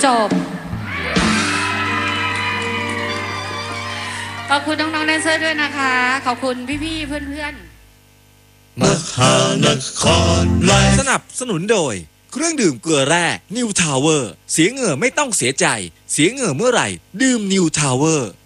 จบขอบคุณน้องๆแดนเซอร์ด้วยนะคะขอบคุณพี่ๆเพื่อนๆมหานครแลสนับสนุนโดยเครื่องดื่มเกลือแร่นิวทาวเวอร์เสียเหงื่อไม่ต้องเสียใจเสียเหงื่อเมื่อไหร่ดื่มนิวทาวเวอร์